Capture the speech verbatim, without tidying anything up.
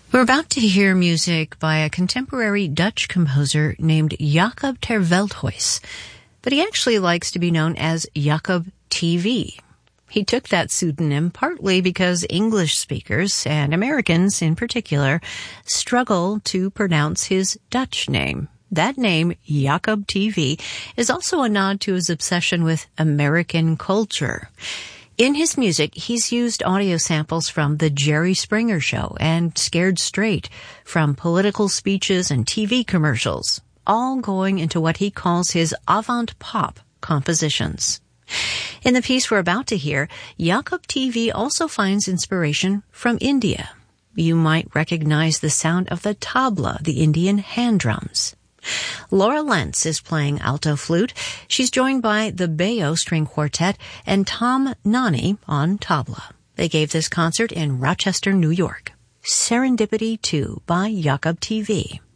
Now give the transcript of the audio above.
We're about to hear music by a contemporary Dutch composer named Jacob ter Veldhuis, but he actually likes to be known as Jacob T V. He took that pseudonym partly because English speakers, and Americans in particular, struggle to pronounce his Dutch name. That name, Jacob T V, is also a nod to his obsession with American culture. In his music, he's used audio samples from The Jerry Springer Show and Scared Straight, from political speeches and T V commercials, all going into what he calls his avant-pop compositions. In the piece we're about to hear, Jacob T V also finds inspiration from India. You might recognize the sound of the tabla, the Indian hand drums. Laura Lentz is playing alto flute. She's joined by the Bayo String Quartet and Tom Nani on tabla. They gave this concert in Rochester, New York. Serendipity two by Jacob T V.